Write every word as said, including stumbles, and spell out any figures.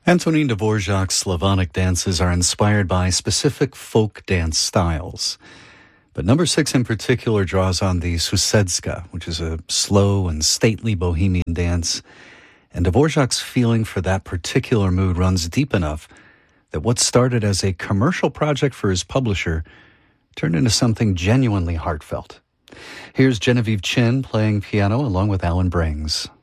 Antonin Dvorak's Slavonic dances are inspired by specific folk dance styles. But number six in particular draws on the Susedska, which is a slow and stately bohemian dance. And Dvorak's feeling for that particular mood runs deep enough that what started as a commercial project for his publisher turned into something genuinely heartfelt. Here's Genevieve Chin playing piano along with Alan Brings.